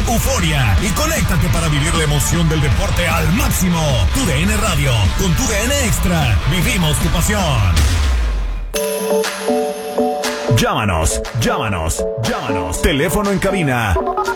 euforia y conéctate para vivir la emoción del deporte al máximo. TUDN Radio, con TUDN Extra, vivimos tu pasión. Llámanos. Teléfono en cabina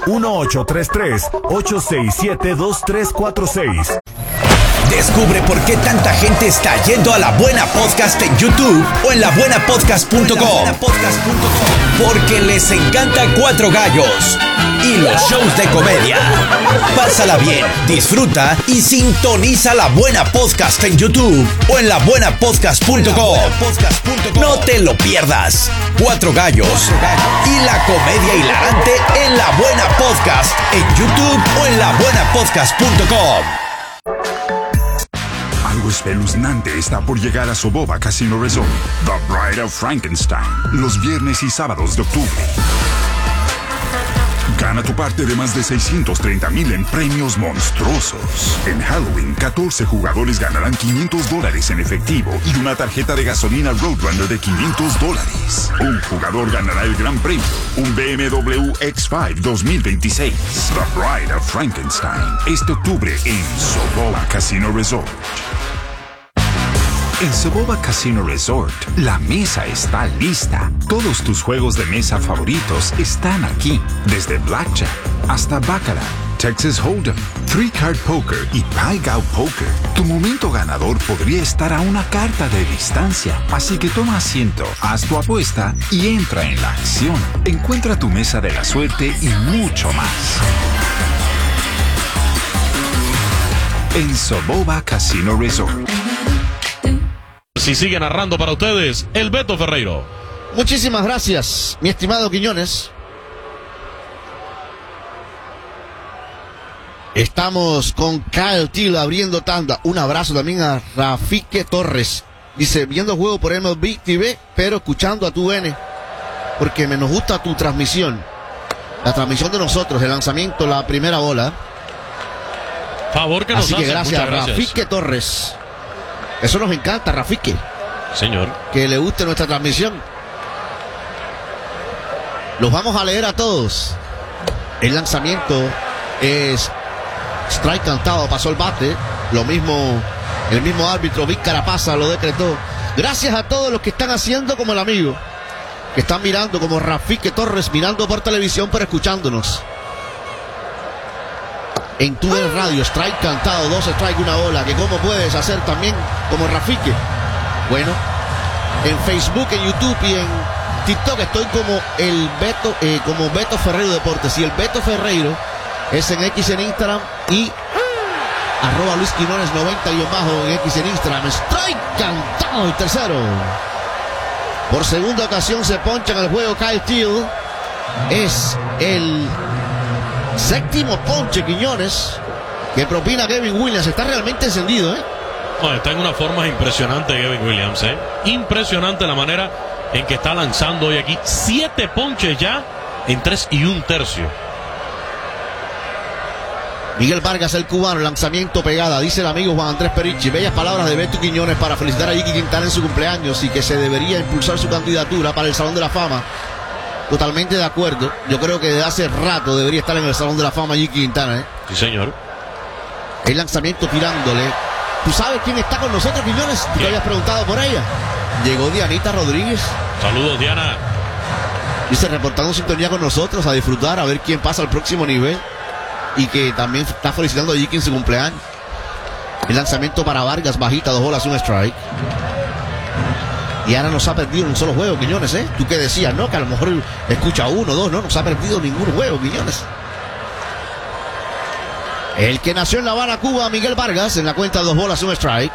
1833-867-2346. Descubre por qué tanta gente está yendo a La Buena Podcast en YouTube o en labuenapodcast.com. Porque les encanta Cuatro Gallos y los shows de comedia. Pásala bien, disfruta y sintoniza La Buena Podcast en YouTube o en labuenapodcast.com. No te lo pierdas. Cuatro Gallos y la comedia hilarante en La Buena Podcast en YouTube o en labuenapodcast.com. Algo espeluznante está por llegar a Soboba Casino Resort. The Bride of Frankenstein. Los viernes y sábados de octubre. Gana tu parte de más de 630,000 en premios monstruosos. En Halloween, 14 jugadores ganarán $500 en efectivo y una tarjeta de gasolina Roadrunner de $500. Un jugador ganará el gran premio, un BMW X5 2026. The Bride of Frankenstein. Este octubre en Soboba Casino Resort. En Soboba Casino Resort, la mesa está lista. Todos tus juegos de mesa favoritos están aquí. Desde Blackjack hasta Baccarat, Texas Hold'em, Three Card Poker y Pai Gow Poker. Tu momento ganador podría estar a una carta de distancia. Así que toma asiento, haz tu apuesta y entra en la acción. Encuentra tu mesa de la suerte y mucho más. En Soboba Casino Resort. Si sigue narrando para ustedes, el Beto Ferreiro. Muchísimas gracias, mi estimado Quiñones. Estamos con Kyle Till abriendo tanda. Un abrazo también a Rafique Torres. Dice, viendo juego por MLB TV, pero escuchando a TUDN, porque nos gusta tu transmisión. La transmisión de nosotros, el lanzamiento, la primera bola. Favor que nos Así que hace. gracias, Rafique Torres. Eso nos encanta, Rafique. Señor. Que le guste nuestra transmisión. Los vamos a leer a todos. El lanzamiento es strike cantado, pasó el bate. Lo mismo, el mismo árbitro Vic Carapasa lo decretó. Gracias a todos los que están haciendo como el amigo, que están mirando como Rafique Torres, mirando por televisión pero escuchándonos. En TUDN Radio, strike cantado, 2 strike, 1 bola. Que cómo puedes hacer también como Rafique. Bueno, en Facebook, en YouTube y en TikTok estoy como el Beto, como Beto Ferreiro Deportes. Y el Beto Ferreiro es en X en Instagram y @Luis Quinones 90 y bajo en X en Instagram. Strike cantado, el tercero. Por segunda ocasión se poncha en el juego Kyle Till. Es el séptimo ponche, Quiñones, que propina Kevin Williams. Está realmente encendido, No, está en una forma impresionante Kevin Williams, Impresionante la manera en que está lanzando hoy aquí. 7 ponches ya en 3 1/3. Miguel Vargas, el cubano, lanzamiento pegada. Dice el amigo Juan Andrés Perichi. Bellas palabras de Beto Quiñones para felicitar a Yiqui Quintana en su cumpleaños y que se debería impulsar su candidatura para el Salón de la Fama. Totalmente de acuerdo. Yo creo que desde hace rato debería estar en el Salón de la Fama Yiqui Quintana, Sí, señor. El lanzamiento tirándole. ¿Tú sabes quién está con nosotros, Quiñones? ¿Tú te habías preguntado por ella? Llegó Dianita Rodríguez. Saludos, Diana. Dice, reportando sintonía con nosotros, a disfrutar, a ver quién pasa al próximo nivel. Y que también está felicitando a Yiqui en su cumpleaños. El lanzamiento para Vargas, bajita, 2 bolas, 1 strike. Y ahora nos ha perdido un solo juego, Quiñones, Tú que decías, ¿no? Que a lo mejor escucha 1, 2, no nos ha perdido ningún juego, Quiñones. El que nació en La Habana, Cuba, Miguel Vargas, en la cuenta 2 bolas, 1 strike.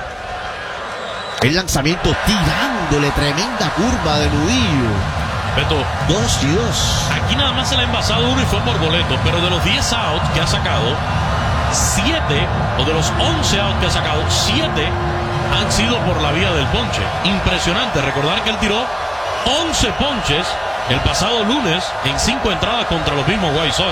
El lanzamiento tirándole, tremenda curva de nudillo. Beto, 2 y 2. aquí nada más se le ha envasado uno y fue por boleto, pero de los 10 outs que ha sacado, 7, o de los 11 outs que ha sacado, 7 han sido por la vía del ponche. Impresionante, recordar que él tiró 11 ponches el pasado lunes en 5 entradas contra los mismos White Sox,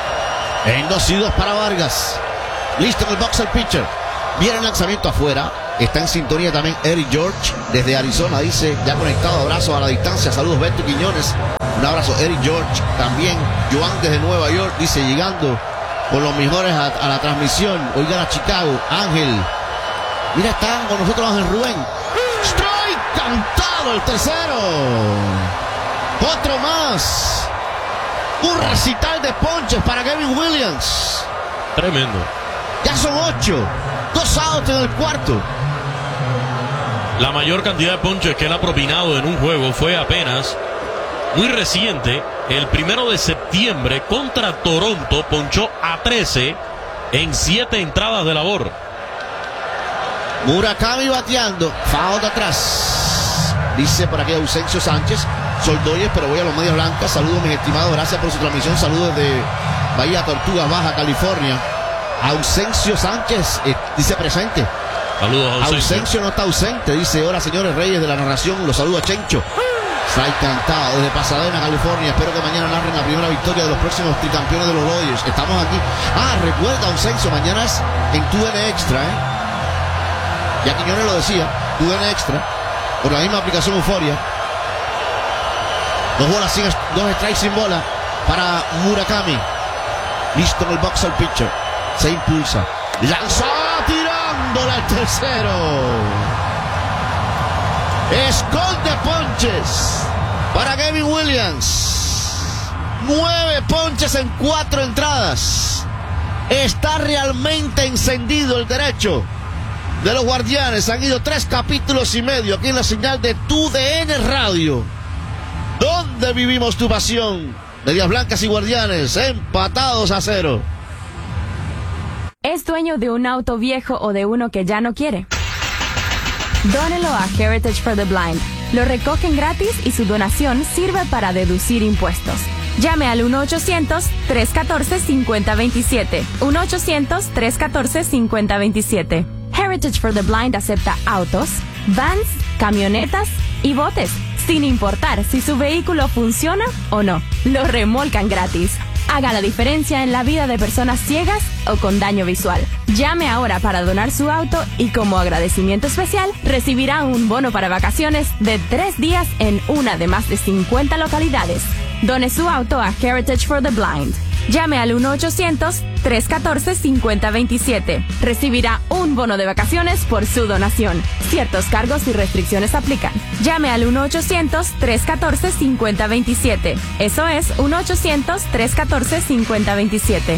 En 2 y 2 para Vargas. Listo en el box el pitcher. Viene el lanzamiento afuera. Está en sintonía también Eric George desde Arizona, dice, ya conectado, abrazo a la distancia, saludos Beto Quiñones, un abrazo Eric George, también Joan desde Nueva York, dice, llegando con los mejores a la transmisión, oigan a Chicago, Ángel, mira, está con nosotros Ángel Rubén, strike, cantado el tercero, otro más, un recital de ponches para Kevin Williams, Tremendo. ya son 8, 2 outs en el cuarto. La mayor cantidad de ponches que él ha propinado en un juego fue apenas muy reciente. El 1 de septiembre contra Toronto ponchó a 13 en 7 entradas de labor. Murakami bateando, foul de atrás. Dice por aquí Ausencio Sánchez, soy Doyes, pero voy a los Medias Blancas. Saludos, mis estimados, gracias por su transmisión. Saludos de Bahía Tortugas, Baja California. Ausencio Sánchez dice presente. Saludos a Ausencio no está ausente, dice, hola señores reyes de la narración, los saludo a Chencho. Strike cantado desde Pasadena, California. Espero que mañana narren la primera victoria de los próximos tricampeones de los Dodgers. Estamos aquí. Recuerda, Ausencio, mañana es en TUDN Extra, Ya Quiñones lo decía, TUDN Extra, por la misma aplicación Euforia. 2 strikes sin bola para Murakami. Listo en el box al pitcher. Se impulsa. Lanza tirándola al tercero. Esconde ponches para Kevin Williams. 9 ponches en 4 entradas. Está realmente encendido el derecho de los Guardianes. Han ido 3 capítulos y medio aquí en la señal de TUDN Radio, donde vivimos tu pasión. Medias Blancas y Guardianes empatados a 0. ¿Es dueño de un auto viejo o de uno que ya no quiere? Dónelo a Heritage for the Blind. Lo recogen gratis y su donación sirve para deducir impuestos. Llame al 1-800-314-5027. 1-800-314-5027. Heritage for the Blind acepta autos, vans, camionetas y botes, sin importar si su vehículo funciona o no. Lo remolcan gratis. Haga la diferencia en la vida de personas ciegas o con daño visual. Llame ahora para donar su auto y como agradecimiento especial recibirá un bono para vacaciones de 3 días en una de más de 50 localidades. Done su auto a Heritage for the Blind. Llame al 1-800-314-5027. Recibirá un bono de vacaciones por su donación. Ciertos cargos y restricciones aplican. Llame al 1-800-314-5027. Eso es 1-800-314-5027.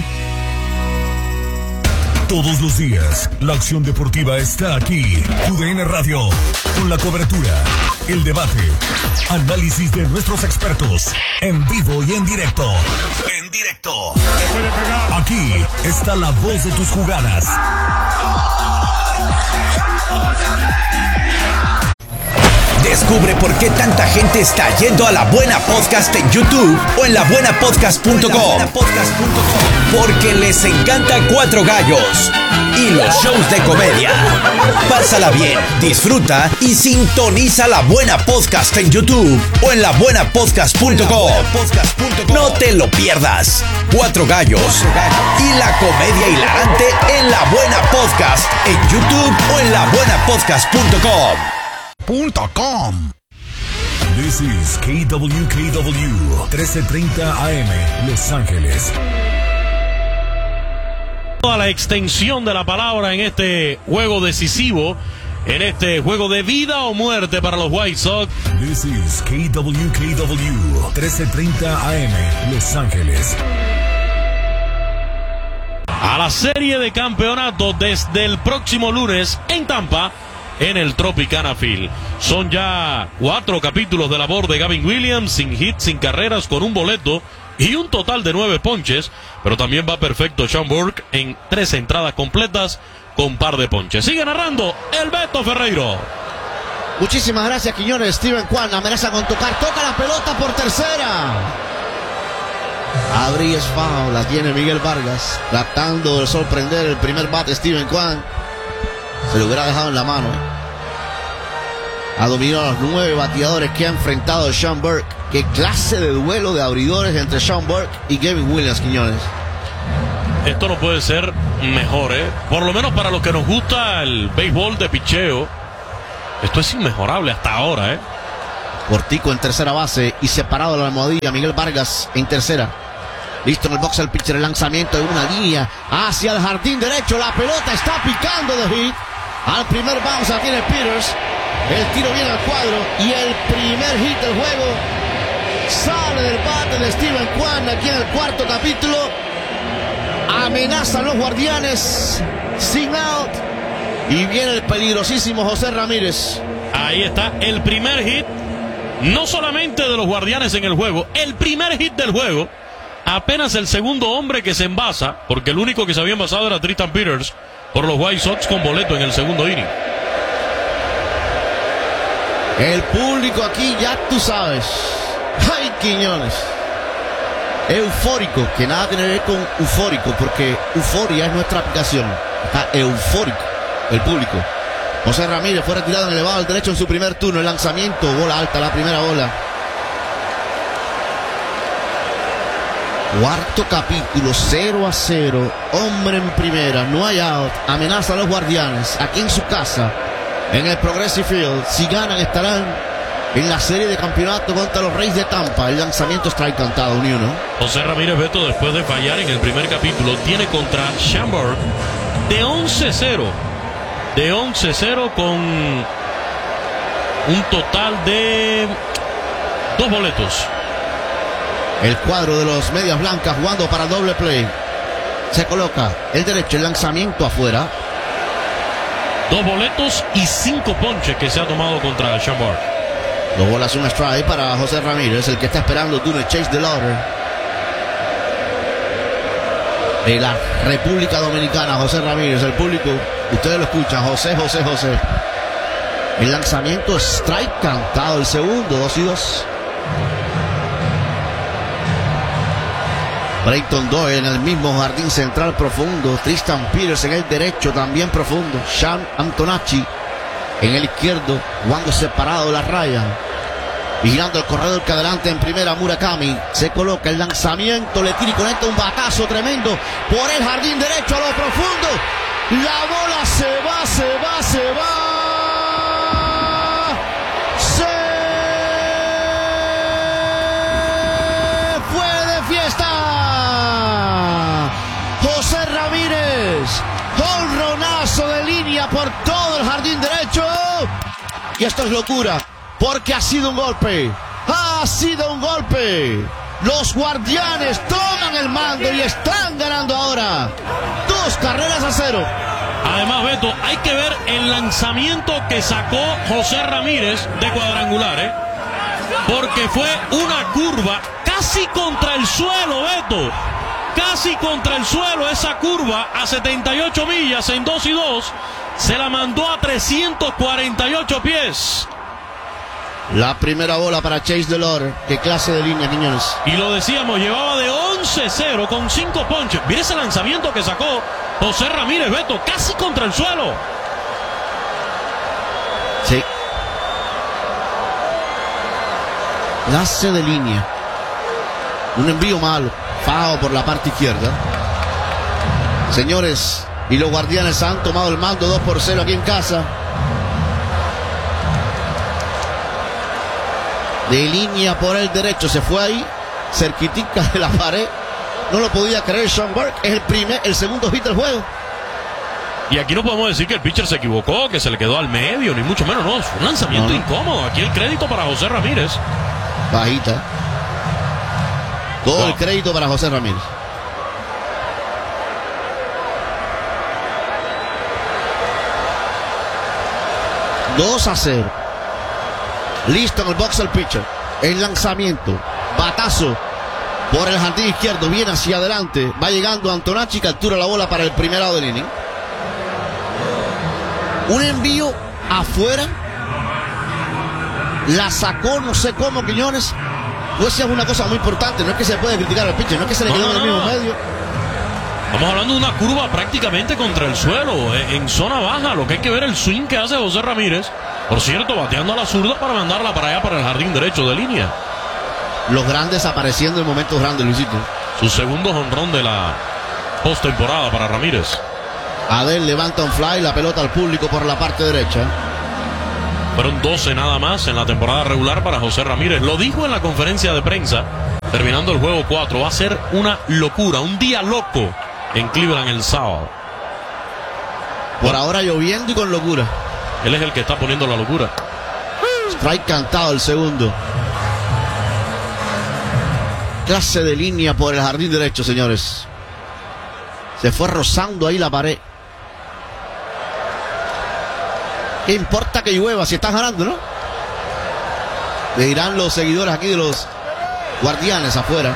Todos los días, la acción deportiva está aquí. TUDN Radio, con la cobertura, el debate, análisis de nuestros expertos, en vivo y en directo. En directo. Aquí está la voz de tus jugadas. Descubre por qué tanta gente está yendo a La Buena Podcast en YouTube o en labuenapodcast.com. Porque les encanta Cuatro Gallos y los shows de comedia. Pásala bien, disfruta y sintoniza La Buena Podcast en YouTube o en labuenapodcast.com. No te lo pierdas. Cuatro Gallos y la comedia hilarante en La Buena Podcast en YouTube o en labuenapodcast.com. This is KWKW 1330 AM, Los Ángeles. Toda la extensión de la palabra en este juego decisivo, en este juego de vida o muerte para los White Sox. This is KWKW 1330 AM, Los Ángeles. A la serie de campeonato desde el próximo lunes en Tampa, en el Tropicana Field. Son ya 4 capítulos de labor de Gavin Williams, sin hits, sin carreras, con un boleto y un total de 9 ponches, pero también va perfecto Sean Burke en 3 entradas completas con par de ponches. Sigue narrando el Beto Ferreiro. Muchísimas gracias, Quiñones. Steven Kwan amenaza con tocar, toca la pelota por tercera. Abrí es foul, la tiene Miguel Vargas, tratando de sorprender el primer bate Steven Kwan. Se lo hubiera dejado en la mano. Ha dominado a los 9 bateadores que ha enfrentado Sean Burke. Qué clase de duelo de abridores entre Sean Burke y Gavin Williams, Quiñones. esto no puede ser mejor, ¿eh? Por lo menos para los que nos gusta el béisbol de picheo, esto es inmejorable hasta ahora, ¿eh? Cortico en tercera base y separado de la almohadilla. Miguel Vargas en tercera. Listo en el box el pitcher, el lanzamiento de una línea hacia el jardín derecho. La pelota está picando de hit. Al primer bounce aquí en el Peters. El tiro viene al cuadro y el primer hit del juego sale del bate de Steven Kwan aquí en el cuarto capítulo. Amenazan los Guardianes sin out y viene el peligrosísimo José Ramírez. Ahí está el primer hit, no solamente de los Guardianes en el juego, el primer hit del juego. Apenas el segundo hombre que se envasa, porque el único que se había envasado era Tristan Peters por los White Sox con boleto en el segundo inning. El público aquí ya tú sabes. ¡Ay, Quiñones! Eufórico, que nada tiene que ver con eufórico, porque euforia es nuestra aplicación. Está eufórico el público. José Ramírez fue retirado en el elevado al derecho en su primer turno. El lanzamiento, bola alta, la primera bola. Cuarto capítulo, 0-0. Hombre en primera, no hay out. Amenaza a los Guardianes aquí en su casa, en el Progressive Field. Si ganan estarán en la serie de campeonato contra los Reyes de Tampa. El lanzamiento strike cantado, 1-1. José Ramírez, Beto, después de fallar en el primer capítulo, tiene contra Shamberg de 11-0. De 11-0 con un total de 2 boletos. El cuadro de los Medias Blancas jugando para doble play. Se coloca el derecho, el lanzamiento afuera. 2 boletos y 5 ponches que se ha tomado contra Shamberg. 2 bolas, un strike para José Ramírez, el que está esperando turno de Chase DeLauder de la República Dominicana. José Ramírez, el público, ustedes lo escuchan, José. El lanzamiento strike cantado, el segundo, 2-2. Brayton Doyle en el mismo jardín central profundo. Tristan Peters en el derecho también profundo. Sean Antonacci en el izquierdo, jugando separado de la raya. Vigilando el corredor que adelante en primera, Murakami. Se coloca el lanzamiento, le tira y conecta un batazo tremendo por el jardín derecho a lo profundo. La bola se va. Se fue de fiesta. José Ramírez, jonronazo de línea por todo el jardín derecho. Y esto es locura, porque ha sido un golpe. Los Guardianes toman el mando y están ganando ahora 2-0. Además, Beto, hay que ver el lanzamiento que sacó José Ramírez de cuadrangular, ¿eh? Porque fue una curva casi contra el suelo, Beto. Casi contra el suelo esa curva a 78 millas en 2-2. Se la mandó a 348 pies. La primera bola para Chase DeLauder. Qué clase de línea, Quiñones. Y lo decíamos, llevaba de 11-0 con 5 ponches. Mira ese lanzamiento que sacó José Ramírez, Beto, casi contra el suelo. Sí. Clase de línea. Un envío malo. Fao por la parte izquierda. Señores, y los Guardianes han tomado el mando 2-0 aquí en casa. De línea por el derecho, se fue ahí, cerquitica de la pared. No lo podía creer Sean Burke. Es el segundo hit del juego. Y aquí no podemos decir que el pitcher se equivocó, que se le quedó al medio, ni mucho menos, no. Fue un lanzamiento incómodo. Aquí el crédito para José Ramírez. Bajita. Todo el crédito para José Ramírez. $2-0. Listo en el box el pitcher. El lanzamiento. Batazo por el jardín izquierdo. Viene hacia adelante. Va llegando Antonacci. Captura la bola para el primer lado del inning. Un envío afuera. La sacó no sé cómo, Quiñones. Pues es una cosa muy importante. No es que se puede criticar al pitcher. No es que se le quedó en el mismo medio. Estamos hablando de una curva prácticamente contra el suelo, en zona baja. Lo que hay que ver el swing que hace José Ramírez. Por cierto, bateando a la zurda para mandarla para allá, para el jardín derecho de línea. Los grandes apareciendo en momentos grandes, Luisito. Su segundo jonrón de la postemporada para Ramírez. Adel levanta un fly, la pelota al público por la parte derecha. Fueron 12 nada más en la temporada regular para José Ramírez. Lo dijo en la conferencia de prensa, terminando el juego 4. Va a ser una locura, un día loco en Cleveland el sábado. Por ahora lloviendo y con locura. Él es el que está poniendo la locura. Strike cantado el segundo. Clase de línea por el jardín derecho, señores. Se fue rozando ahí la pared. ¿Qué importa que llueva si están ganando, no? Le dirán los seguidores aquí de los Guardianes afuera.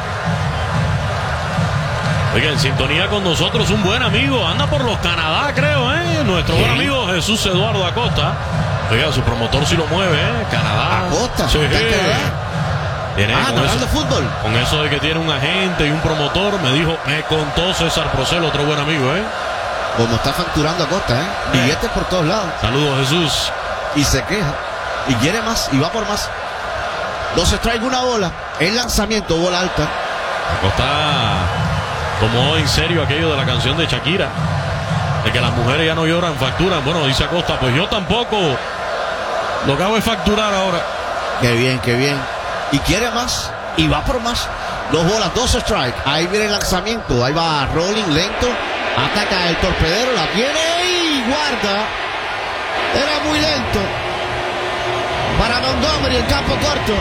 Oiga, en sintonía con nosotros un buen amigo. Anda por los Canadá, creo, ¿eh? Nuestro buen amigo Jesús Eduardo Acosta. Oiga, su promotor sí lo mueve, ¿eh? Canadá. Acosta, sí. Tiene Con fútbol. Con eso de que tiene un agente y un promotor, me contó César Procel, otro buen amigo, ¿eh? Como está facturando Acosta, ¿eh? Billetes por todos lados. Saludos, Jesús. Y se queja. Y quiere más. Y va por más. 2 strikes, una bola. El lanzamiento, bola alta. Acosta tomó en serio aquello de la canción de Shakira, de que las mujeres ya no lloran, facturan. Bueno, dice Acosta, pues yo tampoco. Lo que hago es facturar ahora. Qué bien, qué bien. Y quiere más. Y va por más. 2 bolas, 2 strikes. Ahí viene el lanzamiento. Ahí va rolling lento. Ataca el torpedero. La tiene y guarda. Era muy lento. Para Montgomery, el campo corto.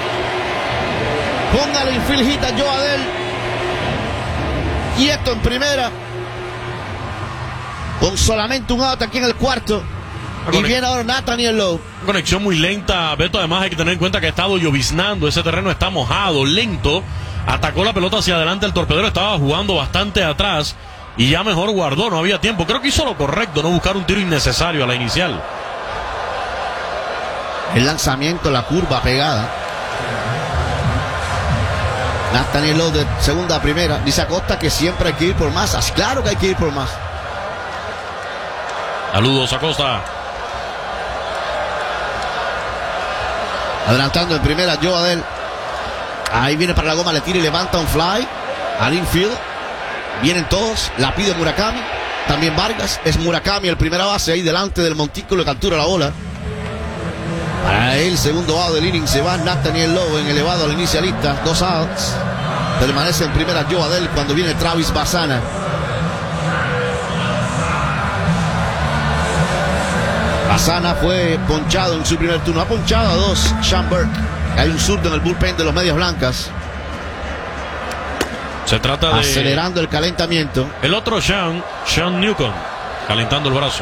Póngale infield hit a Joe Adell. Quieto en primera. Con solamente un out aquí en el cuarto. Y viene ahora Nathaniel Lowe. Conexión muy lenta, Beto. Además hay que tener en cuenta que ha estado lloviznando. Ese terreno está mojado, lento. Atacó la pelota hacia adelante. El torpedero estaba jugando bastante atrás. Y ya mejor guardó, no había tiempo. Creo que hizo lo correcto, no buscar un tiro innecesario a la inicial. El lanzamiento, la curva pegada. Nathaniel Lowe de segunda a primera. Dice Acosta que siempre hay que ir por más. Claro que hay que ir por más. Saludos, Acosta. Adelantando en primera Joe Adell. Ahí viene para la goma, le tira y levanta un fly al infield. Vienen todos, la pide Murakami. También Vargas, es Murakami el primera base ahí delante del montículo, captura la bola. Para el segundo out del inning se va Nathaniel Lowe en elevado al inicialista. 2 outs. Permanece en primera Joe Adell cuando viene Travis Bassana. Bassana fue ponchado en su primer turno. Ha ponchado a 2 Sean Burke. Hay un zurdo en el bullpen de los Medias Blancas. Se trata de... acelerando el calentamiento. El otro Sean Newcomb, calentando el brazo.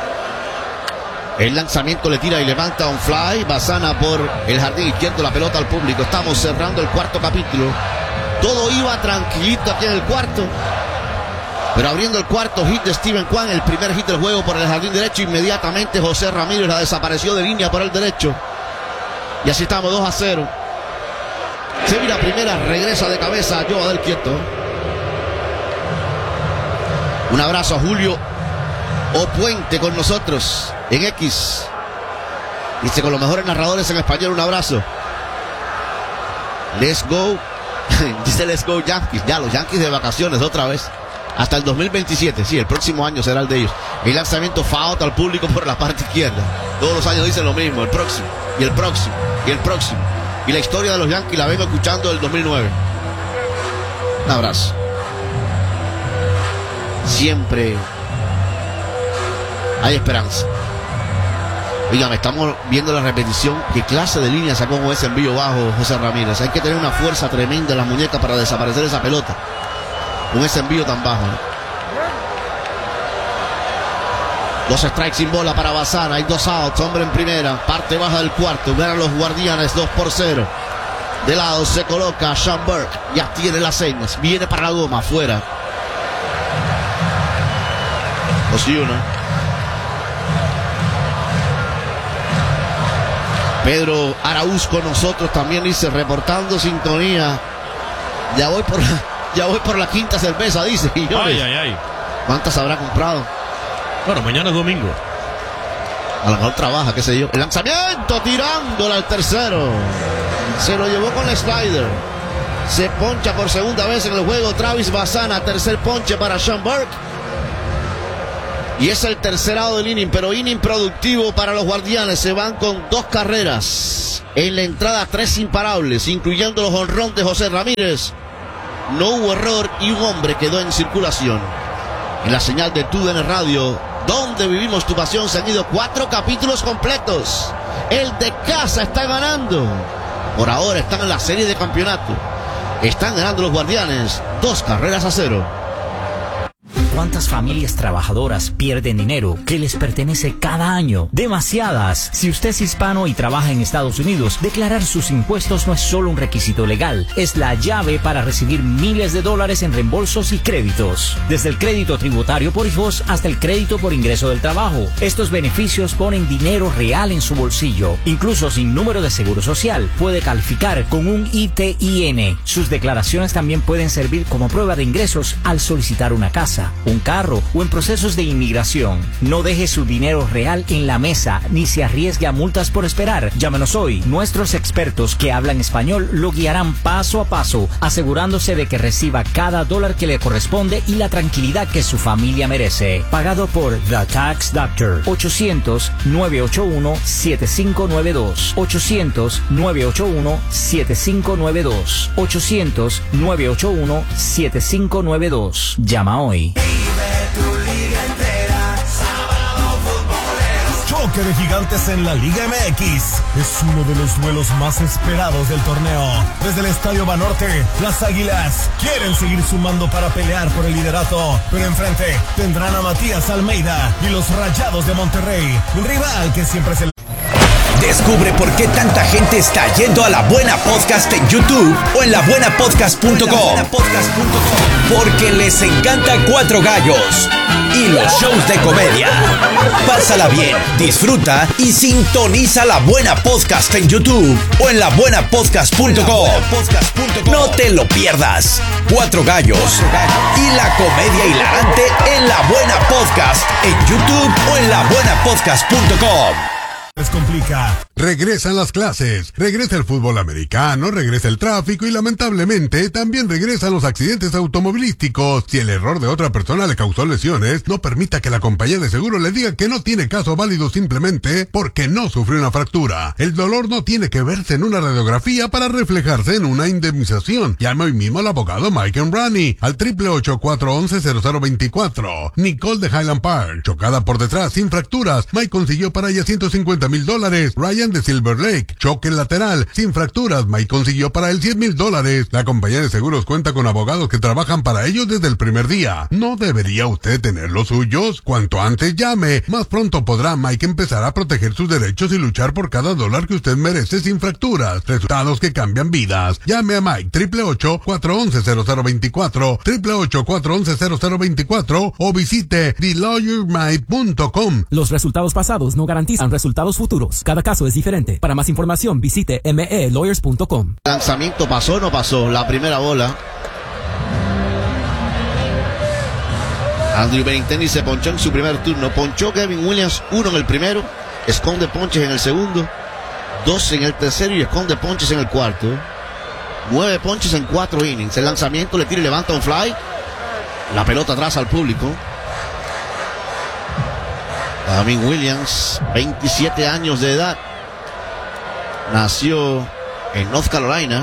El lanzamiento le tira y levanta un fly. Bassana por el jardín izquierdo, la pelota al público. Estamos cerrando el cuarto capítulo. Todo iba tranquilito aquí en el cuarto. Pero abriendo el cuarto, hit de Steven Kwan, el primer hit del juego por el jardín derecho. Inmediatamente José Ramírez la desapareció de línea por el derecho. Y así estamos 2-0. Se mira primera, regresa de cabeza Joe Adell quieto. Un abrazo a Julio Opuente con nosotros en X. Dice con los mejores narradores en español, un abrazo. Let's go. Dice let's go Yankees. Ya los Yankees de vacaciones otra vez. Hasta el 2027, sí, el próximo año será el de ellos. El lanzamiento foul al público por la parte izquierda. Todos los años dicen lo mismo, el próximo, y el próximo, y el próximo. Y la historia de los Yankees la vengo escuchando del 2009. Un abrazo. Siempre hay esperanza. Dígame, estamos viendo la repetición. ¿Qué clase de línea sacó con ese envío bajo José Ramírez? Hay que tener una fuerza tremenda en las muñecas para desaparecer esa pelota con ese envío tan bajo. 2 strikes sin bola para Bassana. Hay 2 outs, hombre en primera. Parte baja del cuarto. Ganan los Guardianes 2-0. De lado se coloca Sean Burke. Ya tiene las señas. Viene para la goma. Afuera. Osuna. Pedro Araúz con nosotros también, dice, reportando sintonía. Ya voy por la quinta cerveza, dice. Ay. ¿Cuántas habrá comprado? Bueno, mañana es domingo. A lo mejor trabaja, qué sé yo. El lanzamiento tirándola al tercero. Se lo llevó con el slider. Se poncha por segunda vez en el juego Travis Bassana. Tercer ponche para Sean Burke. Y es el tercer out del inning, pero inning productivo para los Guardianes. Se van con 2 carreras. En la entrada 3 imparables, incluyendo los honrón de José Ramírez. No hubo error y un hombre quedó en circulación. En la señal de TUDN Radio, donde vivimos tu pasión, se han ido 4 capítulos completos. El de casa está ganando. Por ahora están en la serie de campeonato. Están ganando los Guardianes 2-0. ¿Cuántas familias trabajadoras pierden dinero que les pertenece cada año? Demasiadas. Si usted es hispano y trabaja en Estados Unidos, declarar sus impuestos no es solo un requisito legal, es la llave para recibir miles de dólares en reembolsos y créditos. Desde el crédito tributario por hijos hasta el crédito por ingreso del trabajo. Estos beneficios ponen dinero real en su bolsillo. Incluso sin número de seguro social, puede calificar con un ITIN. Sus declaraciones también pueden servir como prueba de ingresos al solicitar una casa, un carro o en procesos de inmigración. No deje su dinero real en la mesa ni se arriesgue a multas por esperar. Llámenos hoy. Nuestros expertos que hablan español lo guiarán paso a paso, asegurándose de que reciba cada dólar que le corresponde y la tranquilidad que su familia merece. Pagado por The Tax Doctor. 800-981-7592. 800-981-7592. 800-981-7592. Llama hoy. Choque de gigantes en la Liga MX. Es uno de los duelos más esperados del torneo. Desde el Estadio Banorte, las Águilas quieren seguir sumando para pelear por el liderato, pero enfrente tendrán a Matías Almeida y los Rayados de Monterrey, un rival que siempre se... Descubre por qué tanta gente está yendo a La Buena Podcast en YouTube o en labuenapodcast.com. Porque les encanta Cuatro Gallos y los shows de comedia. Pásala bien, disfruta y sintoniza La Buena Podcast en YouTube o en labuenapodcast.com. No te lo pierdas. Cuatro Gallos y la comedia hilarante en La Buena Podcast en YouTube o en labuenapodcast.com. Les complica. Regresan las clases, regresa el fútbol americano, regresa el tráfico y lamentablemente también regresan los accidentes automovilísticos. Si el error de otra persona le causó lesiones, no permita que la compañía de seguro le diga que no tiene caso válido simplemente porque no sufrió una fractura. El dolor no tiene que verse en una radiografía para reflejarse en una indemnización. Llame hoy mismo al abogado Mike Embrani al 888-411-0024. Nicole de Highland Park, chocada por detrás sin fracturas. Mike consiguió para ella $150,000. Ryan de Silver Lake, choque lateral sin fracturas. Mike consiguió para él $100,000. La compañía de seguros cuenta con abogados que trabajan para ellos desde el primer día. ¿No debería usted tener los suyos? Cuanto antes llame, más pronto podrá Mike empezar a proteger sus derechos y luchar por cada dólar que usted merece sin fracturas. Resultados que cambian vidas. Llame a Mike 888-411-0024, 888-411-0024 o visite TheLawyerMike.com. Los resultados pasados no garantizan resultados futuros. Cada caso es diferente. Para más información visite melawyers.com. Lanzamiento pasó o no pasó. La primera bola. Andrew Benintendi se ponchó en su primer turno. Ponchó Kevin Williams 1 en el primero. Esconde ponches en el segundo. 2 en el tercero y esconde ponches en el cuarto. 9 ponches en 4 innings. El lanzamiento le tira y levanta un fly. La pelota atrás al público. Kevin Williams, 27 años de edad. Nació en North Carolina.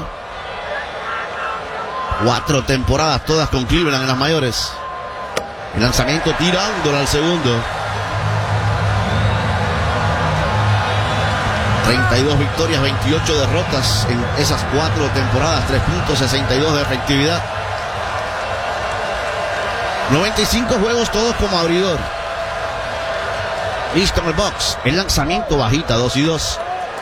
4 temporadas todas con Cleveland en las mayores. El lanzamiento tirándolo al segundo. 32 victorias, 28 derrotas en esas 4 temporadas. 3.62 de efectividad. 95 juegos todos como abridor. Listo en el box. El lanzamiento bajita, 2-2.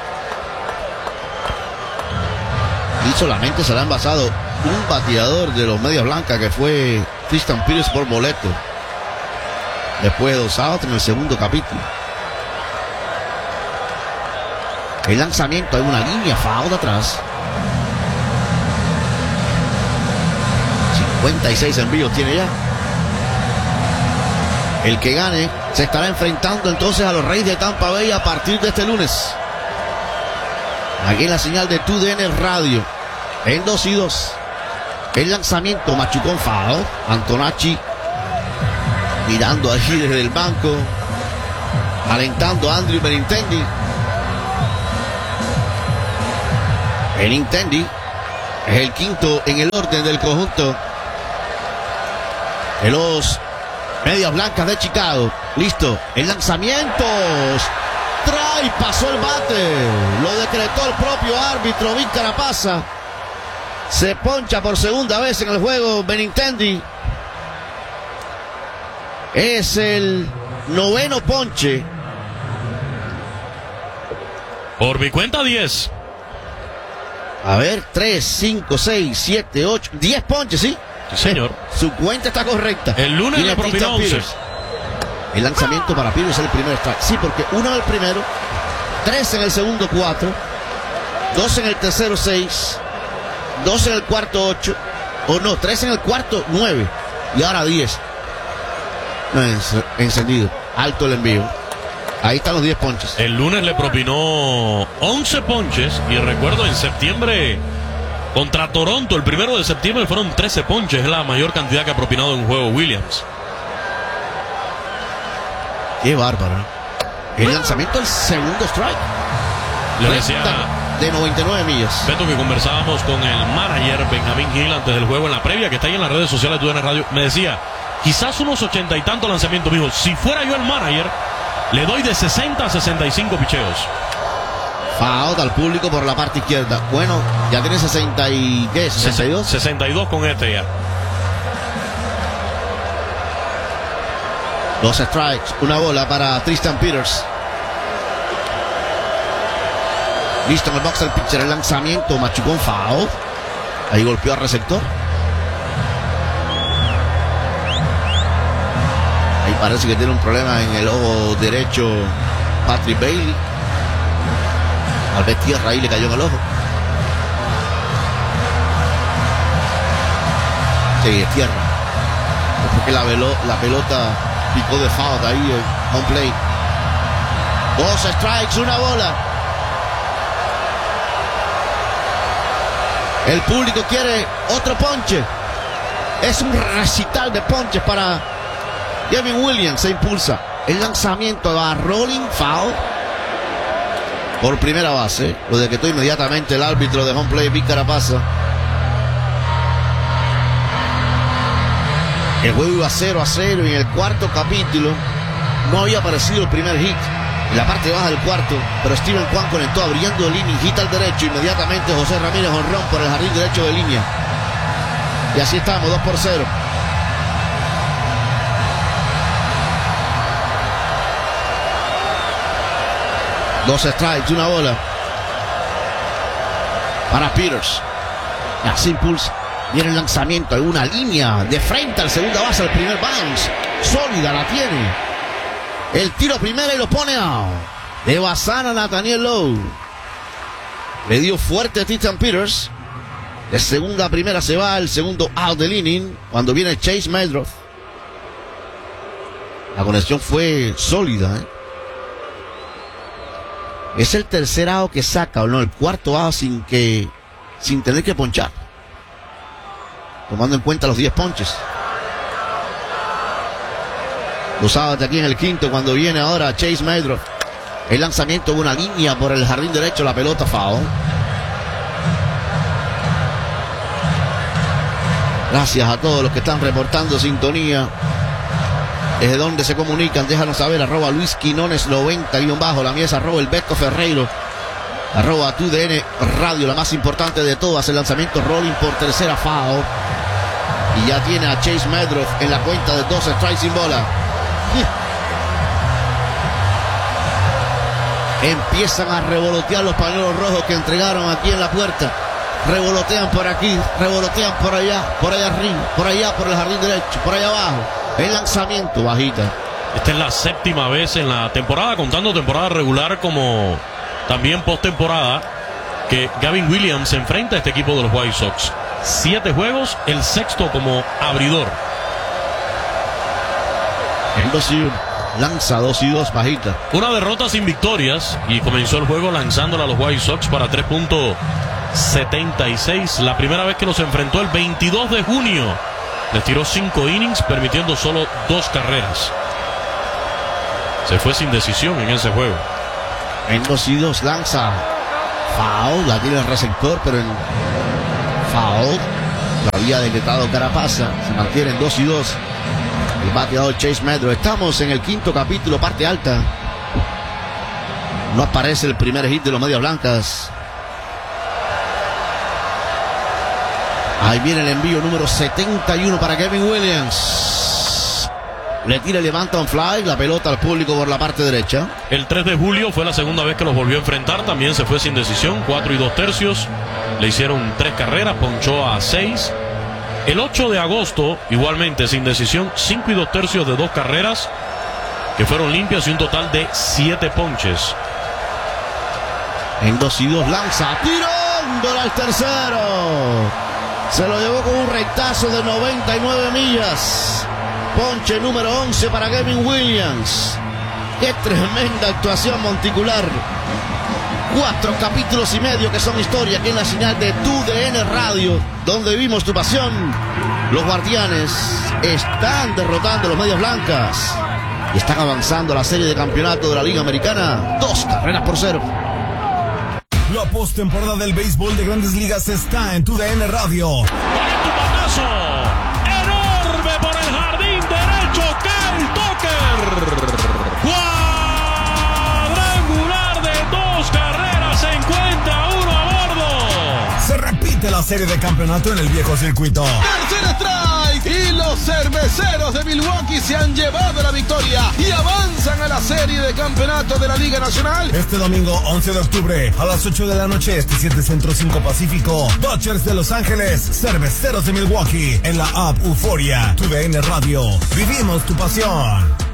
Y solamente se le ha envasado un bateador de los Medias Blancas, que fue Tristan Pires por boleto. Después de 2 outs en el segundo capítulo. El lanzamiento, hay una línea foul de atrás. 56 envíos tiene ya. El que gane se estará enfrentando entonces a los Reyes de Tampa Bay a partir de este lunes. Aquí en la señal de TUDN Radio. En 2-2. El lanzamiento, machucón foul. Antonacci mirando allí desde el banco, alentando a Andrew Benintendi. Benintendi es el quinto en el orden del conjunto de los Medias Blancas de Chicago. Listo, el lanzamiento. Trae, pasó el bate. Lo decretó el propio árbitro Vic Carapazza. Se poncha por segunda vez en el juego Benintendi. Es el noveno ponche. Por mi cuenta 10. A ver, 3, 5, 6, 7, 8, 10 ponches, ¿sí? Sí, señor. Su cuenta está correcta. El lunes le propinó 11. El lanzamiento para Peters es el primer strike. Sí, porque 1 en el primero, 3 en el segundo, 4, 2 en el tercero, 6, 2 en el cuarto, 8, o no, 3 en el cuarto, 9, y ahora 10. No, encendido. Alto el envío. Ahí están los 10 ponches. El lunes le propinó 11 ponches. Y recuerdo en septiembre contra Toronto, el 1 de septiembre fueron 13 ponches. Es la mayor cantidad que ha propinado en un juego Williams. Qué bárbaro. El lanzamiento del segundo strike. Le decía de 99 millas. Beto, que conversábamos con el manager Benjamín Gil antes del juego en la previa, que está ahí en las redes sociales de UDN Radio. Me decía, quizás unos 80 y tantos lanzamientos. Me dijo, si fuera yo el manager, le doy de 60 a 65 picheos. Foul al público por la parte izquierda. Bueno, ya tiene 60 y ¿qué? 62. 62 con este ya. 2 strikes, una bola para Tristan Peters. Listo en el box del pitcher, el lanzamiento, machucón foul. Ahí golpeó al receptor. Ahí parece que tiene un problema en el ojo derecho Patrick Bailey. Al ver tierra ahí le cayó en el ojo. Sí, es tierra. Es porque la pelota picó de foul ahí en home plate. 2 strikes, una bola. El público quiere otro ponche. Es un recital de ponches para Gavin Williams. Se impulsa. El lanzamiento a rolling foul por primera base. Lo decretó inmediatamente el árbitro de home plate, Vic Carapazza. El juego iba 0-0 y en el cuarto capítulo no había aparecido el primer hit. En la parte baja del cuarto, pero Steven Kwan conectó abriendo línea, hit al derecho. Inmediatamente José Ramírez jonrón por el jardín derecho de línea. Y así estamos, 2-0. Dos strikes, una bola para Peters. Así impulsa. Viene el lanzamiento, hay una línea de frente al segunda base, el primer bounce. Sólida la tiene. El tiro primero y lo pone out. De Bazán a Nathaniel Lowe. Le dio fuerte a Tristan Peters. De segunda a primera se va el segundo out del inning. Cuando viene Chase Medroff. La conexión fue sólida, Es el tercer out que saca, o no, el cuarto out sin tener que ponchar. Tomando en cuenta los 10 ponches. Los outs de aquí en el quinto cuando viene ahora Chase Medroff. El lanzamiento de una línea por el jardín derecho, la pelota foul. Gracias a todos los que están reportando sintonía. Desde donde se comunican, déjanos saber, @ Luis Quinones 90_, la mía es @ el Beto Ferreiro, @ TUDN Radio, la más importante de todas. El lanzamiento rolling por tercera foul. Y ya tiene a Chase Medroff en la cuenta de 2 strikes sin bola. Empiezan a revolotear los pañuelos rojos que entregaron aquí en la puerta. Revolotean por aquí, revolotean por allá arriba, por allá, por el jardín derecho, por allá abajo. El lanzamiento bajita. Esta es la séptima vez en la temporada, contando temporada regular como también postemporada, que Gavin Williams se enfrenta a este equipo de los White Sox. 7 juegos, el sexto como abridor. El 2-1. Lanza 2-2 bajita. Una derrota sin victorias y comenzó el juego lanzándole a los White Sox para 3.5 76. La primera vez que los enfrentó el 22 de junio. Les tiró 5 innings, permitiendo solo 2 carreras. Se fue sin decisión en ese juego. En 2-2 lanza. Foul, la tiene el receptor, pero en foul lo había decretado Carapasa. Se mantiene en 2-2. El bateador Chase Meadows. Estamos en el 5º capítulo, parte alta. No aparece el primer hit de los Medias Blancas. Ahí viene el envío número 71 para Kevin Williams. Le tira y levanta un fly, la pelota al público por la parte derecha. El 3 de julio fue la segunda vez que los volvió a enfrentar. También se fue sin decisión, 4 2/3. Le hicieron 3 carreras, ponchó a 6. El 8 de agosto, igualmente sin decisión, 5 2/3 de 2 carreras, que fueron limpias y un total de 7 ponches. En 2-2 lanza, tirando al tercero. Se lo llevó con un rectazo de 99 millas. Ponche número 11 para Kevin Williams. Qué tremenda actuación monticular. 4 capítulos y medio que son historia aquí en la señal de TUDN Radio, donde vivimos tu pasión. Los Guardianes están derrotando a los Medias Blancas y están avanzando a la serie de campeonato de la Liga Americana. 2-0. La postemporada del béisbol de Grandes Ligas está en TUDN Radio. ¡Para tu batazo! ¡Enorme por el jardín derecho! ¡Kyle Tucker! ¡Cuadrangular de 2 carreras! ¡Se encuentra uno a bordo! Se repite la serie de campeonato en el viejo circuito. ¡Tercer strike! Y los Cerveceros de Milwaukee se han llevado la victoria y avanzan a la serie de campeonato de la Liga Nacional. Este domingo 11 de octubre a las 8 de la noche, 7 Centro 5 Pacífico. Dodgers de Los Ángeles, Cerveceros de Milwaukee, en la app Euforia. TUDN Radio, vivimos tu pasión.